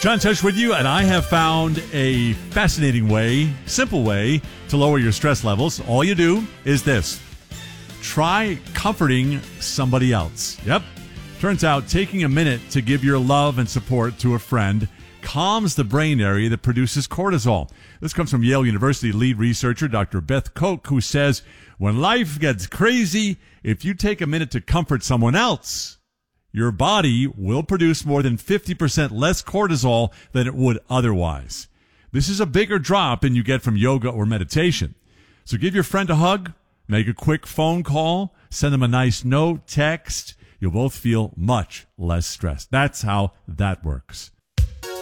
John Tesh with you, and I have found a fascinating way, simple way to lower your stress levels. All you do is this. Try comforting somebody else. Yep. Turns out taking a minute to give your love and support to a friend calms the brain area that produces cortisol. This comes from Yale University lead researcher Dr. Beth Koch, who says, when life gets crazy, if you take a minute to comfort someone else, your body will produce more than 50% less cortisol than it would otherwise. This is a bigger drop than you get from yoga or meditation. So give your friend a hug, make a quick phone call, send them a nice note, text. You'll both feel much less stressed. That's how that works.